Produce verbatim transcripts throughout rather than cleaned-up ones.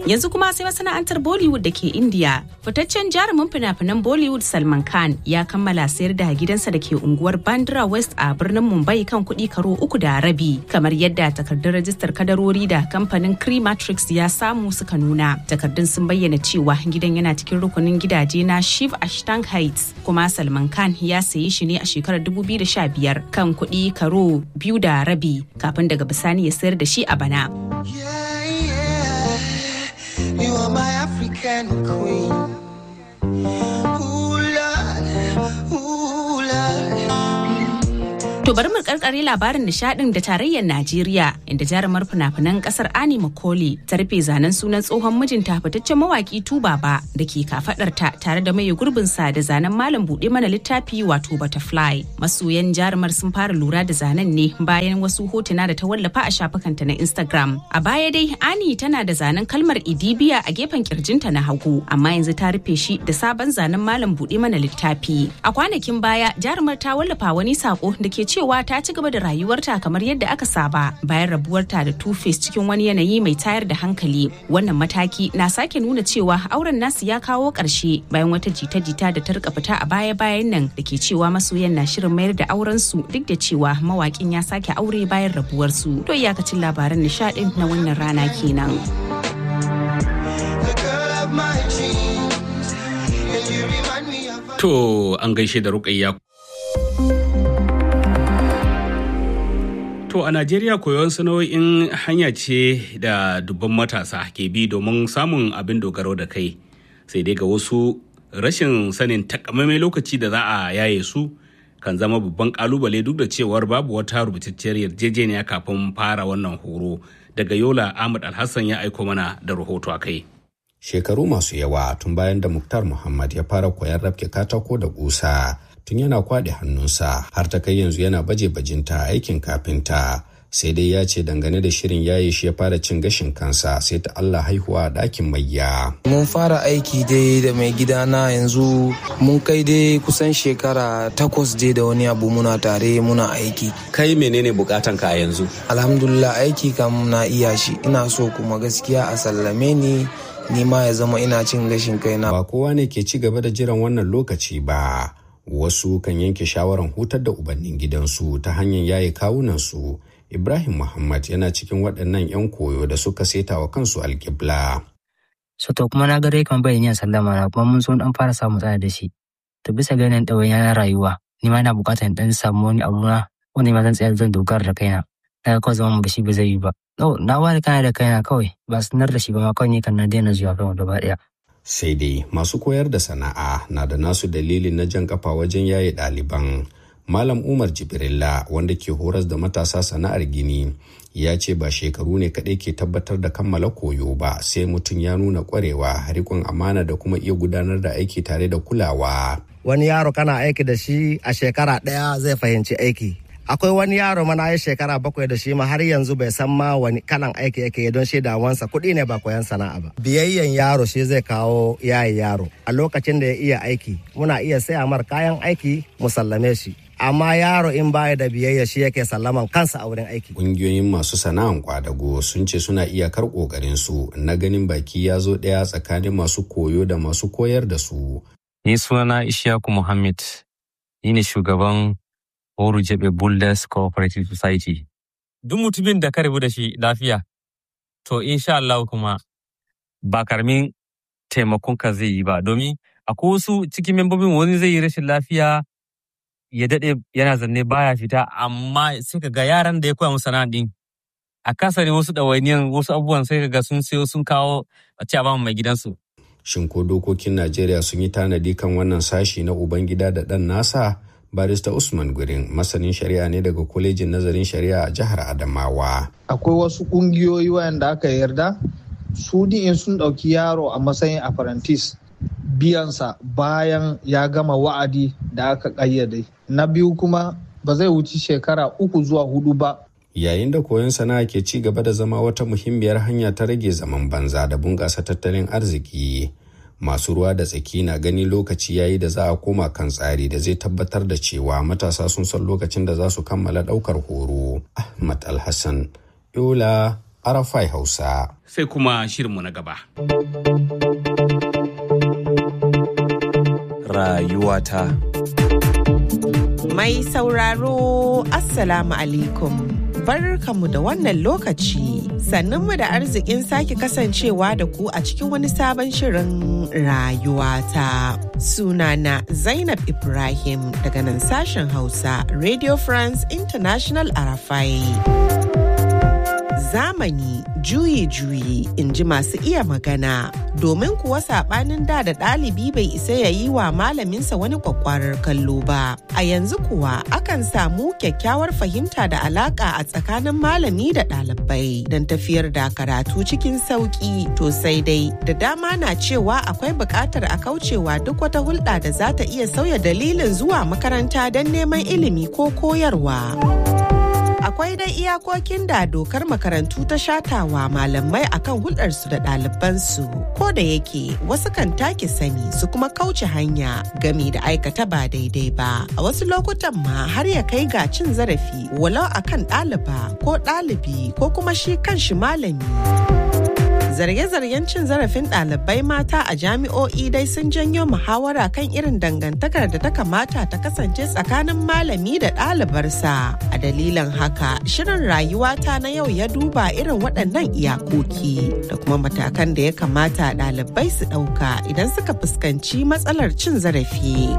Yanzu kuma sai masana'antar Bollywood da ke India. Fitaccen jarumin fina-finan Bollywood Salman Khan ya kammala sayar da gidansa da ke unguwar Bandra West a birnin Mumbai kan kuɗi karo uku da rabi, kamar yadda takardun rajistar kadarori da kamfanin Crematrix ya samu suka nuna. Takardun sun bayyana cewa gidan yana cikin rukunin gidaje na Shiv Ashtang Heights, kuma Salman Khan ya sayi shi ne a shekarar dubu biyu da sha biyar kan kuɗi karo biyu da rabi, kafin daga bisani ya sayar da shi a bana. You are my African queen. Ooh, Lord, ooh, Lord. To bari mu karkare labarin nishadin da tarayyar Najeriya, inda jarumar fina-finan kasar Annie Macaulay ta rufe zanen sunan tsohon mijinta fitaccen mawaki Tubaba da ke kafadarta tare da mai gurbin sa da zanen malam bude mana littafi wato Butterfly. Masoyan jarumar sun fara lura da zanen ne bayan wasu hotuna da ta wallafa a shafukanta na Instagram. A baya dai Annie tana da zanen kalmar Idibiya a gefen kirjinta na hagu, amma yanzu ta rufe shi da sabon zanen malam bude mana littafi. A kwanakin baya jarumar ta wallafa wani sako da ke cewa ta ci gaba da rayuwarta kamar yadda aka saba bayan rabuwarta da Two-Face cikin wani yanayi mai tayar da hankali. Wannan mataki na sake nuna cewa auren nasu ya kawo ƙarshe bayan wata jita-jita da ta rika fita a baya-bayan nan da ke cewa masoyan na shirin mayar da auren su duk da cewa mawakin ya sake aure bayan rabuwar su. To iyakacin labaran nishadin na wannan rana kenan. To an gaishe da Rukayya. To a Najeriya koyon sana'o'in hanya ce da dubban matasa ke bi domin samun abin dogaro da kai. Sai dai ga wasu rashin sanin takamaimai lokaci da za a yaye su kan zama babban kalubale duk da cewar babu wata rubutacciyar yarjejeniya kafin fara wannan horo. Daga Yola, Ahmad Alhassan ya aiko mana da rahoto a kai. Shekaru masu yawa tun bayan da Muktar Muhammad ya fara koyar rafke katako da kusa. Tun yana kwaɗe hannunsa har ta kai yanzu yana baje bajinta aikin kafinta, sai dai ya ce dangane da shirin yayi shi ya fara cin gashin kansa sai ta Allah haihuwa a ɗakin mayya. Mun fara aiki dai da mai gidana yanzu mun kai dai kusan shekara takwas dai da wani abu muna tare muna aiki. Kai menene bukatan ka yanzu? Alhamdulillah aiki kam na iya shi, ina so kuma gaskiya a sallame ni ni ma ya zama ina cin gashin kaina. Ba kowa ne ke ci gaba da jiran wannan lokaci ba. Wasu kan yanke shawaran hutar da ubannin gidansu ta hanyar yaye kawunansu. Ibrahim Muhammad yana cikin waɗannan 'yan koyo da suka seta wa kansu alƙibla. So to kuma na ga dai kan bayyana sallama na kuma mun so dan fara samu tsaya da shi. To bisa ga nan ɗawain yana rayuwa, ni ma ina buƙatar dan samu wani abu na wani ma zan tsaya zan dogara da kaina. Na kawai zama mu da shi ba zai yi ba. No, na ware kana da kaina kawai, ba sanar da shi ba ma kawai ni kan na daina zuwa kan gaba ɗaya. Sai dai masu koyar da sana'a na da nasu dalilin na jan kafa wajen yaye ɗaliban. Malam Umar Jibrilla wanda ke horas da matasa sana'ar gini ya ce ba shekaru ne kaɗai ke tabbatar da kammala koyo ba, sai mutum ya nuna ƙwarewa, riƙon amana da kuma iya gudanar da aiki tare da kulawa. Wani yaro kana aiki da shi a shekara ɗaya zai fahimci aiki. Akwai wani yaro mana ya shekara bakwai da shi ma har yanzu bai san ma wani kalan aiki yake don shi dawansa kuɗi ne ba koyan sana'a ba. Biyayyen yaro shi zai kawo yayi yaro. A lokacin da ya iya aiki muna iya saya mar kayan aiki mu sallame shi. Amma yaro in baya da biyayya shi yake sallaman kansa a wurin aiki. Ƙungiyoyin masu sana'an kwadago sun ce suna iyakar ƙoƙarin su na ganin baki ya zo ɗaya tsakanin masu koyo da masu koyar da su. Ni sunana Ishaku Muhammad, ni ne shugaban Oru Jebe Builders Cooperative Society. Duk mutumin da ka rabu da shi lafiya, to insha Allah kuma ba karamin taimakon ka zai yi ba, domin akwai wasu cikin membobin wani zai yi rashin lafiya ya daɗe yana zanne baya fita, amma sai ka ga yaran da ya koya musu sana'a din a kasarin wasu ɗawainiyan wasu abubuwan sai ka ga sun siyo sun kawo a ci a ba mai gidansu. Shin ko dokokin Najeriya sun yi tanadi kan wannan sashi na Ubangida da ɗan nasa? Barista Usman Gurin masanin shari'a ne daga kwalejin nazarin shari'a a jihar Adamawa. Akwai wasu kungiyoyi wayanda aka yarda su in sun ɗauki yaro a matsayin apprentice biyansa bayan ya gama wa'adi da aka ƙayyade. Na biyu kuma ba zai wuci shekara uku zuwa hudu ba. Yayin da koyon sana'a ke ci gaba da zama wata muhimmiyar hanya ta rage zaman banza da bunƙasa tattalin arziki. Masu ruwa da tsaki na gani lokaci yayi da za a koma kan tsari da zai tabbatar da cewa matasa sun san lokacin da za su kammala ɗaukar horo. Ahmad Alhassan, Yola, Arafai Hausa. Sai kuma shirinmu na gaba. Rayuwata. Mai sauraro, Assalamu alaikum. Barkanmu da wannan lokaci, sannunmu da arzikin sake kasancewa da ku a cikin wani sabon shirin rayuwata. Sunana Zainab Ibrahim daga nan sashen Hausa, Radio France International Arafai. Zamani juyi-juyi in ji masu iya magana, domin kuwa saɓanin da da ɗalibi bai isa ya yi wa malaminsa wani kwakwarar kallo ba. A yanzu kuwa akan samu kyakkyawar fahimta da alaƙa a tsakanin malami da ɗalibai don tafiyar da karatu cikin sauƙi. To sai dai da dama na cewa akwai buƙatar a kaucewa duk wata hulɗa da za ta iya sauya dalilin zuwa makaranta don neman ilimi ko koyarwa. Akwai dai iyakokin da dokar makarantu ta shatawa malamai akan hulɗarsu da ɗalibansu, ko da yake wasu kan take sani su kuma kauce hanya gami da aikata ba daidai ba. A wasu lokutan ma har ya kai ga cin zarafi walau akan ɗaliba ko ɗalibi ko kuma shi kanshi malami. Zarge-zargen cin zarafin ɗalibai mata a jami'o'i dai sun janyo muhawara kan irin dangantakar da ta kamata ta kasance tsakanin malami da ɗalibarsa. A dalilin haka, shirin rayuwata na yau ya duba irin waɗannan iyakoki da kuma matakan da ya kamata ɗalibai su ɗauka idan suka fuskanci matsalar cin zarafi.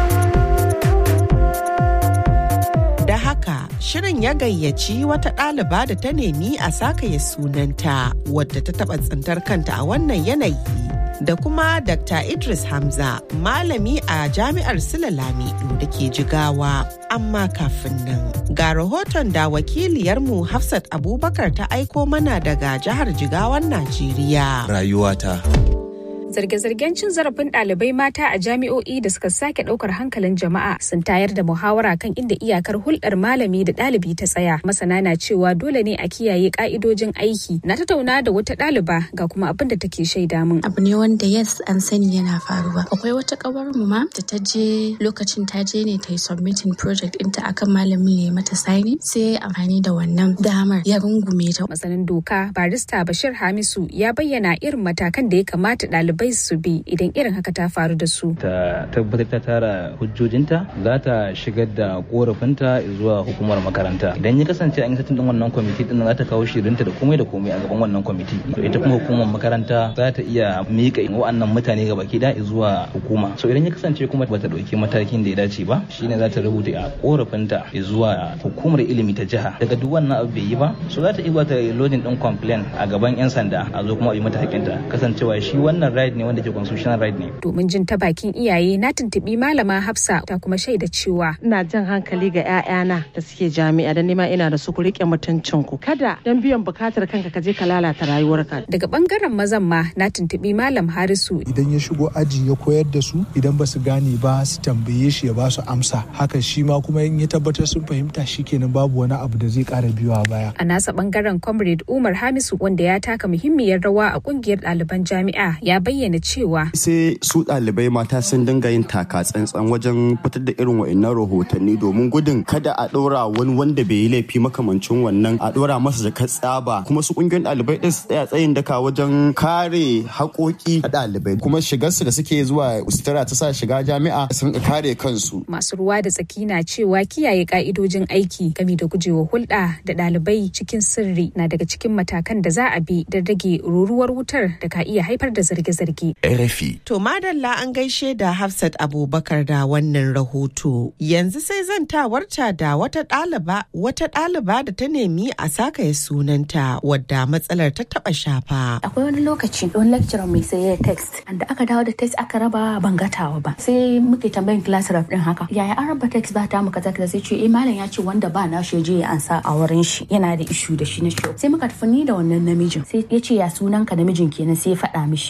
Da haka, shirin ya gayyaci wata ɗaliba da ta nemi a sakaya sunanta wadda ta taɓa tsintar kanta a wannan yanayi. Da kuma Dakta Idris Hamza, malami a Jami'ar Sule Lamido da ke Jigawa. Amma kafin nan, ga rahoton da wakiliyarmu Hafsat Abubakar ta aiko mana daga jihar Jigawan Najeriya. Rayuwata. Zarge-zargen cin zarafin ɗalibai mata a jami'o'i da suka sake ɗaukar hankalin jama'a sun tayar da muhawara kan inda iyakar hulɗar malami da ɗalibi ta tsaya. Masana na cewa dole ne a kiyaye ƙa'idojin aiki. Na tattauna da wata ɗaliba ga kuma abin da take shaida min. Abu ne wanda yes an sani yana faruwa. Akwai wata ƙawar mu ma da ta je lokacin ta je ne ta yi submitting project ɗinta akan malami ne mata signing, sai amfani da wannan damar ya rungume ta. Masanin doka barista Bashir Hamisu ya bayyana irin matakan da ya kamata ɗalibai bai su bi idan irin haka ta faru da su. Ta tabbatar ta tara hujjojinta, za ta shigar da korafinta zuwa hukumar makaranta. Idan ya kasance an yi satin din wannan kwamiti din za ta kawo shirinta da komai da komai a gaban wannan kwamiti. To ita kuma hukumar makaranta za ta iya mika wa'annan mutane ga baki da zuwa hukuma. So idan ya kasance kuma bata dauki matakin da ya dace ba, shine za ta rubuta a korafinta zuwa hukumar ilimi ta jiha. Daga duk wannan abu bai yi ba, so za ta iya ta lodin din complaint a gaban yan sanda a zo kuma a yi mata hakinta. Kasancewa shi wannan right ne wanda ke constitutional right ne. Domin jin ta bakin iyaye na tuntubi malama Hafsa ta kuma shaida cewa ina jan hankali ga 'ya'yana da suke jami'a da nima ina da su ku rike mutuncin ku. Kada dan biyan bukatar kanka ka je ka lalata rayuwarka. Daga bangaren mazan ma na tuntubi malam Harisu. Idan ya shigo aji ya koyar da su, idan ba su gane ba su tambaye shi ya ba su amsa. Haka shi ma kuma in ya tabbatar sun fahimta shikenan babu wani abu da zai kara biyowa baya. A nasa bangaren Comrade Umar Hamisu wanda ya taka muhimmiyar rawa a kungiyar ɗaliban jami'a ya bayyana cewa sai su ɗalibai mata sun dinga yin taka tsantsan wajen fitar da irin wa'annan rahotanni domin gudun kada a ɗora wani wanda bai yi laifi makamancin wannan a ɗora masa jakar tsaba, kuma su ƙungiyar ɗalibai ɗin su tsaya tsayin daka wajen kare haƙoƙi a ɗalibai, kuma shigarsu da suke zuwa sutura ta sa shiga jami'a sun kare kansu. Masu ruwa da tsaki na cewa kiyaye ka'idojin aiki game da gujewa hulɗa da ɗalibai cikin sirri na daga cikin matakan da za a bi don rage ruruwar wutar da ka iya haifar da zarge-zarge. R F I. To madalla an gaishe da Hafsat Abubakar da wannan rahoto. Yanzu sai zantawarta da wata ɗaliba wata ɗaliba da ta nemi a sakaya sunanta wadda matsalar ta taɓa shafa. Akwai wani lokaci wani lecturer mai sai ya text, da aka dawo da text aka raba ban gatawa ba. Sai muke tambayin class rep din haka. Yaya an raba text ba ta mu kaza kaza, sai ce eh malam ya ce wanda ba na shi je ya ansa a wurin shi yana da issue da shi na shi. Sai muka tafi ni da wannan namijin. Sai ya ce ya sunan ka namijin kenan, sai ya faɗa mishi. Muna tsaye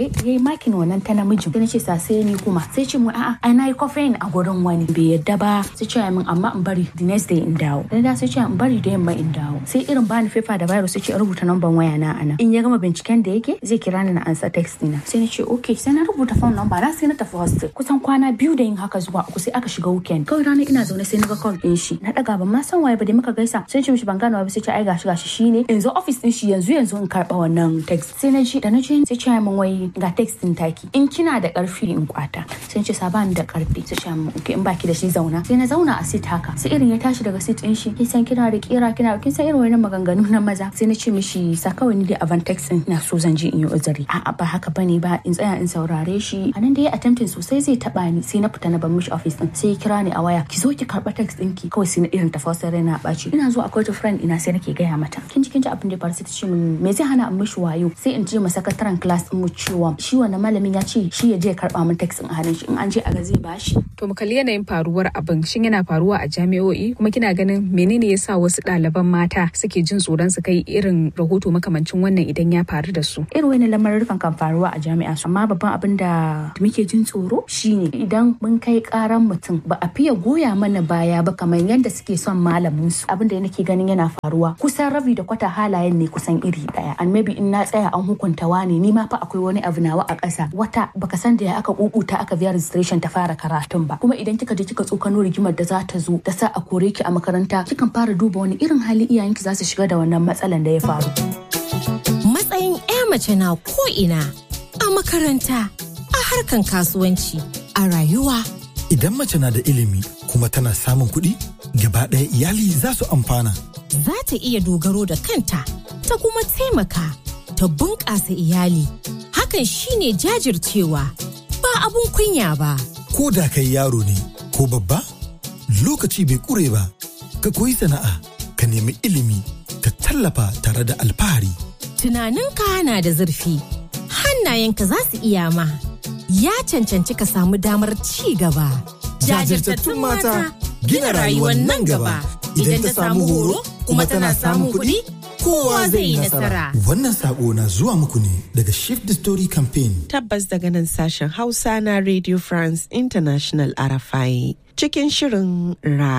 ya yi makin wannan ta namijin sai na ce sa sai ni kuma sai ce mu a'a ai na yi coffee a gurin wani bai yadda ba sai ce min amma in bari the next day in dawo dan da sai ce in bari da yamma in dawo sai irin bani fefa da virus sai ce rubuta number waya na ana in ya gama binciken da yake zai kira ni na ansa text dina sai na ce okay sai na rubuta phone number na sai na tafi hostel kusan kwana biyu da yin haka zuwa uku sai aka shiga weekend kawai ranar ina zaune sai na ga call din shi na daga ban ma san waye ba dai muka gaisa sai ce mishi ban gano ba sai ce ai gashi gashi shine yanzu office din shi yanzu yanzu in karba wannan text sai na ji da na ji sai ce min wai ga text din taki in kina da karfi in kwata sai ce saban da karfi sai ce min okay in baki da shi zauna sai na zauna a seat haka sai irin ya tashi daga seat din shi kin san kina da kira kina kin san irin wannan maganganu na maza sai na ce mishi sa kawai ni da Avantex din na so zan je in yi uzuri a'a ba haka bane ba in tsaya in saurare shi anan da ya attempting sosai zai taba ni sai na fita na bar mishi office din sai ya kira ni a waya ki zo ki karba text ɗinki kawai sai na irin tafasar raina baci ina zuwa akwai ta friend ina sai nake gaya mata kin ji kin ji abin da ya faru sai ta ce min me zai hana in mishi wayo sai in je ma sakataren class din mu cewa shi wannan malamin ya ce shi ya je ya karba min text din a hannun shi in an je a ga zai bashi to mu kalli yanayin faruwar abin shin yana faruwa a jami'o'i kuma kina ganin menene yasa wasu ɗaliban mata suke jin tsoron su kai irin rahoto makamancin wannan idan ya faru da su irin wannan lamarin kan faruwa a jami'a amma babban abin da muke jin tsoro shine idan mun kai karan mutum ba a fiye goya mana baya ba kamar yadda suke son malamin su abin da nake ganin yana faruwa kusan rabi da kwata halayen ne kusan iri daya and maybe in na tsaya an hukunta wani ni ma fa akwai wani abu nawa a ƙasa wata baka san da ya aka kukuta aka biya registration ta fara karatun ba kuma idan kika je kika tsokano rigimar da za ta zo da sa a kore ki a makaranta kikan fara duba wani irin hali iyayenki za su shiga da wannan matsalan da ya faru matsayin ƴa mace na ko ina a makaranta a harkan kasuwanci a rayuwa idan mace na da ilimi kuma tana samun kuɗi gaba ɗaya iyali za su amfana za ta iya dogaro da kanta ta kuma taimaka ta bunƙasa iyali hakan shine jajircewa ba abun kunya ba ko da kai yaro ne ko babba lokaci bai ƙure ba ka koyi sana'a ka nemi ilimi ka tallafa tare da alfahari tunaninka na da zurfi hannayenka za su iya ma ya cancanci ka samu damar ci gaba jajirtattun mata gina rayuwar nan gaba idan ta samu horo kuma tana samun kuɗi kowa zai yi nasara. Wannan sako na zuwa muku ne daga Shift the Story Campaign. Tabbas daga nan sashen Hausa na Radio France International R F I. Cikin shirin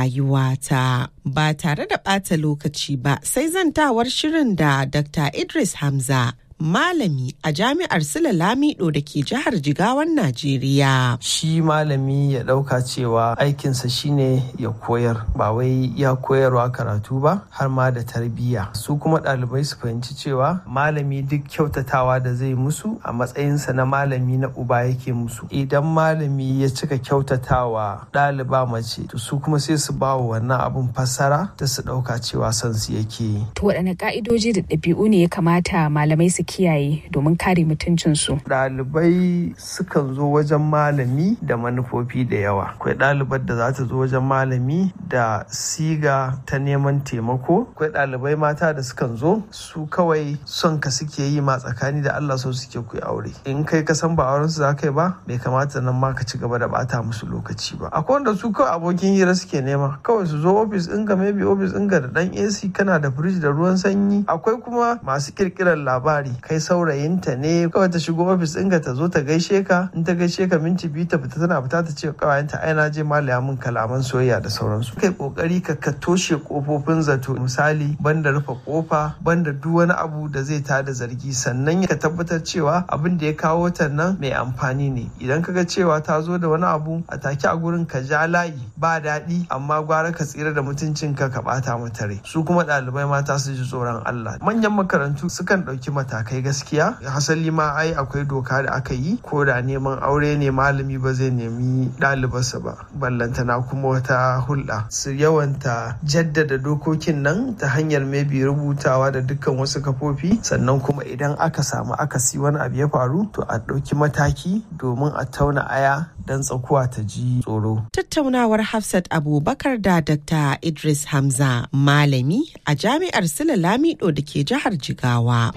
rayuwata ba tare da ɓata lokaci ba sai zantawar shirin da Doctor Idris Hamza. Malami a jami'ar Sule Lamido da ke jihar Jigawan Najeriya. Shi malami ya ɗauka cewa aikinsa shine ya koyar, ba wai ya koyarwa karatu ba har ma da tarbiyya. Su kuma ɗalibai su fahimci cewa malami duk kyautatawa da zai musu a matsayinsa na malami na uba yake musu. Idan malami ya cika kyautatawa ɗaliba mace, to su kuma sai su ba wa wannan abun fassara ta su ɗauka cewa son su yake yi. To waɗanne ƙa'idoji da ɗabi'u ne ya kamata malamai su kiyaye domin kare mutuncinsu? Ɗalibai sukan zo wajen malami da manufofi da yawa. Akwai ɗalibar da za ta zo wajen malami da siga ta neman taimako. Akwai ɗalibai mata da sukan zo su kawai son ka suke yi ma tsakani da Allah so suke ku aure. In kai ka san ba auren su za ka yi ba, bai kamata nan ma ka ci gaba da bata musu lokaci ba. Akwai wanda su kawai abokin hira suke nema. Kawai su zo ofis ɗinka, maybe ofis ɗinka da ɗan A C, kana da firij da ruwan sanyi. Akwai kuma masu kirkirar labari. Kai saurayinta ne kawai ta shigo ofis ɗinka ta zo ta gaishe ka, in ta gaishe ka minti biyu ta fita tana fita ta ce kawayenta ai na je malaya mun kalaman soyayya da sauransu. Kai kokari ka ka toshe kofofin zato, misali banda rufe kofa, banda duk wani abu da zai tada zargi, sannan ka tabbatar cewa abin da ya kawo ta nan mai amfani ne. Idan ka ga cewa ta zo da wani abu a take a gurin ka ja layi ba daɗi, amma gwara ka tsira da mutuncinka ka bata mata rai. Su kuma ɗalibai mata su ji tsoron Allah. Manyan makarantu sukan ɗauki matakai kai gaskiya, hasali ma ai akwai doka da aka yi ko da neman aure ne malami ba zai nemi ɗalibarsa ba, ballantana kuma wata hulɗa. Su yawanta jaddada dokokin nan ta hanyar maybe rubutawa da dukkan wasu kafofi, sannan kuma idan aka samu akasi wani abu ya faru to a ɗauki mataki domin a tauna aya dan tsakuwa ta ji tsoro. Tattaunawar Hafsat Abubakar da Doctor Idris Hamza, malami a jami'ar Sule Lamido da ke jihar Jigawa.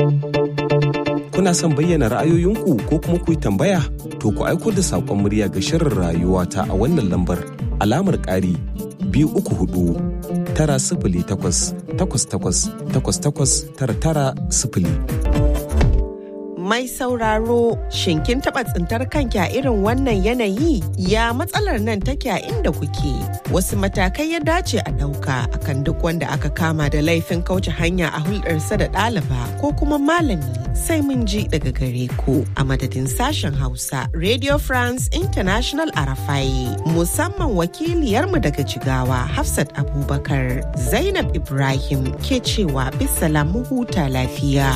Kuna son bayyana ra'ayoyinku ko kuma ku yi tambaya? To ku aiko da saƙon murya ga shirin rayuwata a wannan lambar alamar ƙari biyu uku hudu tara sifili takwas takwas takwas takwas takwas tara tara sifili. Mai sauraro, shin kin taɓa tsintar kanki a irin wannan yanayi? Ya matsalar nan take a inda kuke? Wasu matakai ya dace a ɗauka akan duk wanda aka kama da laifin kauce hanya a hulɗarsa da ɗaliba ko kuma malami? Sai mun ji daga gare ku a madadin sashen Hausa Radio France International Arafai, musamman wakiliyarmu daga Jigawa Hafsat Abubakar. Zainab Ibrahim ke cewa bisalam mu huta lafiya.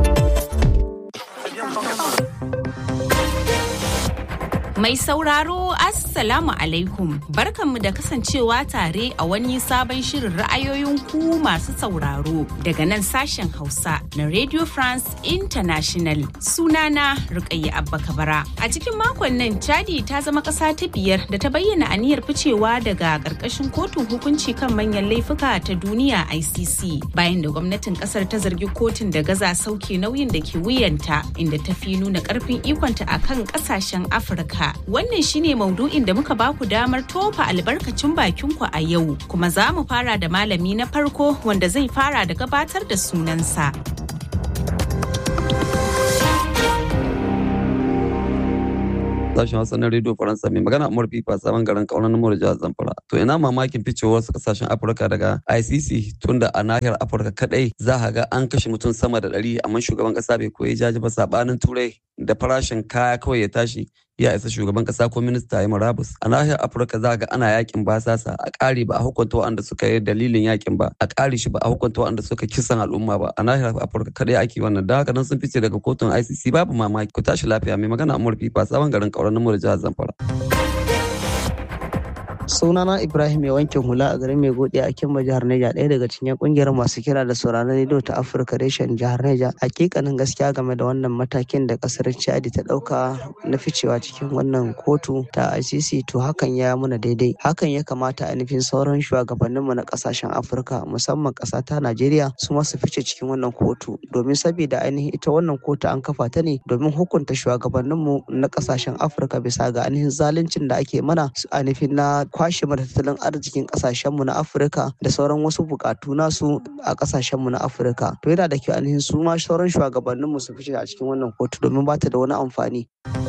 Mai sauraro Assalamu alaikum, barkanmu da kasancewa tare a wani sabon shirin ra'ayoyin ku masu sauraro daga nan sashen Hausa na Radio France International. Sunana Rukayya Abba Kabara. A cikin makon nan Chadi ta zama ƙasa ta biyar da ta bayyana aniyar ficewa daga ƙarƙashin kotun hukunci kan manyan laifuka ta duniya I C C bayan da gwamnatin ƙasar ta zargi kotun da gaza sauke nauyin da ke wuyanta, inda ta fi nuna ƙarfin ikonta akan ƙasashen Afirka. Wannan shine maudu'in da muka baku damar tofa albarkacin bakinku a yau, kuma za mu fara da malami na farko wanda zai fara da gabatar da sunansa. Sashen Hausa na Radio Faransa mai magana Umar Fifa sabon garin Kauran Namur jihar Zamfara. To ina mamakin ficewar wasu kasashen Afirka daga I C C tunda a nahiyar Afirka kadai za ka ga an kashe mutum sama da ɗari amma shugaban kasa bai koyi jaji ba sabanin Turai da farashin kaya kawai ya tashi ya isa shugaban kasa ko minista ya murabus. A nahiyar Afirka za ga ana yakin basasa a ƙari ba a hukunta waɗanda suka yi dalilin yakin ba, a ƙari shi ba a hukunta waɗanda suka kisan al'umma ba. A nahiyar Afirka kadai ake wannan, da haka nan sun fice daga kotun I C C babu mamaki. Ku tashi lafiya, mai magana Umar Fifa sabon garin Kauran Namur jihar Zamfara. Sunana Ibrahim ya wankin hula a garin Mai Godiya a Kimba jihar Neja, ɗaya daga cikin kungiyar masu kira da sauraron rediyo ta Afirka reshen jihar Neja. Hakikanin gaskiya game da wannan matakin da kasar Chad ta dauka na ficewa cikin wannan kotu ta I C C, to hakan ya muna daidai. Hakan ya kamata a nufin sauran shugabannin mu na kasashen Afirka musamman kasa ta Najeriya su ma su fice cikin wannan kotu, domin saboda ainihin ita wannan kotu an kafa ta ne domin hukunta shugabannin mu na kasashen Afirka bisa ga ainihin zaluncin da ake mana su ainihin na kwashe mana tattalin arzikin kasashenmu na Afirka da sauran wasu bukatu nasu a kasashenmu na Afirka. To yana da kyau ainihin su ma sauran shugabanninmu su fice a cikin wannan kotu domin ba ta da wani amfani.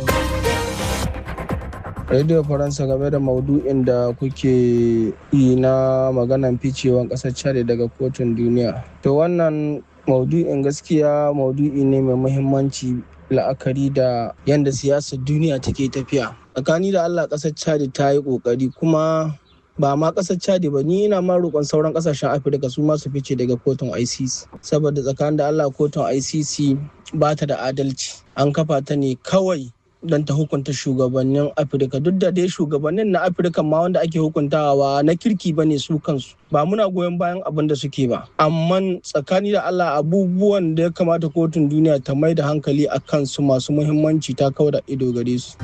Radio Faransa, game da maudu'in da kuke yi na maganan ficewan ƙasar Chad daga kotun duniya. To wannan maudu'in gaskiya maudu'i ne mai muhimmanci, la'akari da yadda siyasar duniya take tafiya. Tsakani da Allah ƙasar Chad ta yi ƙoƙari, kuma ba ma ƙasar Chad ba, ni ina ma roƙon sauran ƙasashen Afirka su ma su fice daga kotun I C C, saboda tsakanin da Allah kotun I C C ba ta da adalci. An kafa ta ne kawai don ta hukunta shugabannin Afirka, duk da dai shugabannin na Afirka ma wanda ake hukuntawa na kirki ba ne su kansu, ba muna goyon bayan abin da suke ba, amma tsakani da Allah abubuwan da ya kamata kotun duniya ta mai da hankali a kansu masu muhimmanci ta kawo da ido gare su.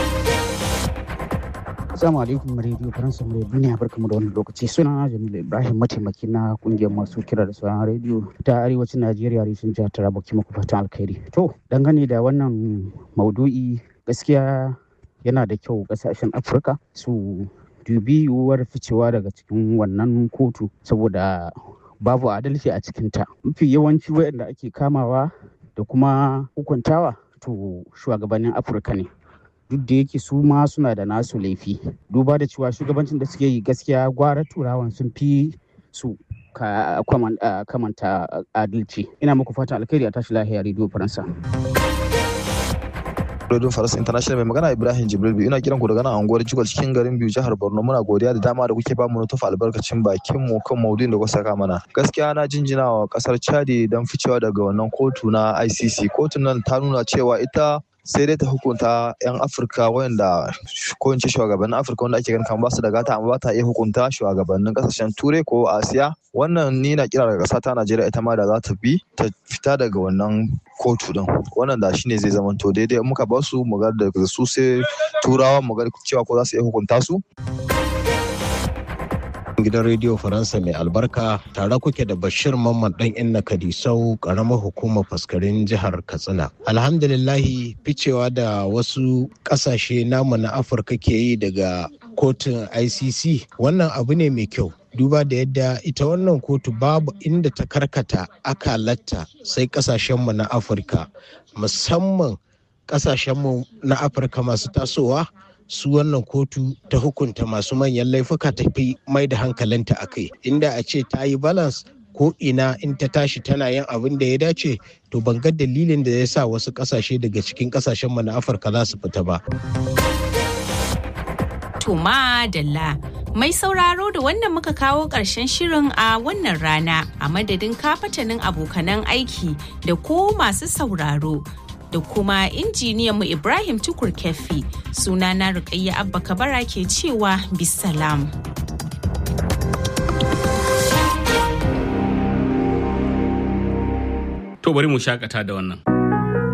Assalamu alaikum Radio Faransa mai duniya, barkamu da wannan lokaci. Sunana Jamilu Ibrahim, mataimaki na kungiyar masu kira da sauran rediyo ta arewacin Najeriya reshen jihar Taraba, ki muku fatan alkhairi. To, dangane da wannan maudu'i, gaskiya yana da kyau kasashen Afirka su dubi yiwuwar ficewa daga cikin wannan kotu saboda babu adalci a cikinta. Mafi yawanci waɗanda ake kamawa da kuma hukuntawa to shugabannin Afirka ne. Duk da yake su ma suna da nasu laifi, duba da cewa shugabancin da suke yi gaskiya gwara turawan sun fi su kamanta adalci. Ina muku fatan alkhairi, a tashi lahiya Radio Faransa. Radio Faransa International, mai magana Ibrahim Jibril Biyu, ina kiran ku daga nan anguwar Jigol cikin garin Biyu jihar Borno. Muna godiya da dama da kuke ba mu na tofa albarkacin bakin mu kan maudu'in da kuka saka mana. Gaskiya na jinjina wa kasar Chad don ficewa daga wannan kotu na I C C. Kotun nan ta nuna cewa ita sai dai ta hukunta 'yan Afirka wanda ko in ce shugabannin Afirka wanda ake ganin kan ba su da gata, amma ba ta iya hukunta shugabannin kasashen Turai ko Asiya. Wannan ni na kira daga ƙasa ta Najeriya ita ma da za ta bi ta fita daga wannan kotu din. Wannan da shine zai zama to daidai, muka ba su mu ga daga su sai Turawa mu ga cewa ko za su iya hukunta su. Gidan Radio Faransa mai albarka, tare kuke da Bashir Mamman dan Inna Kadisau, karamar hukumar faskarin jihar Katsina. Alhamdulillahi, ficewa da wasu kasashe namu na Afirka ke yi daga kotun I C C wannan abu ne mai kyau, duba da yadda ita wannan kotu babu inda ta karkata akalatta sai kasashenmu na Afirka, musamman kasashenmu na Afirka masu tasowa. Su wannan kotu ta hukunta masu manyan laifuka ta fi mai da hankalinta a kai, inda a ce ta yi balance ko ina in ta tashi tana yin abin da ya dace, to ban ga dalilin da ya sa wasu kasashe daga cikin kasashen mu na Afirka za su fita ba. To madalla mai sauraro da wannan muka kawo ƙarshen shirin a wannan rana, a madadin kafatanin abokanan aiki da ko masu sauraro da kuma injiniyanmu Ibrahim Tukur Kefi, sunana Rukayya Abba Kabara ke cewa bisalam. To bari mu shakata da wannan.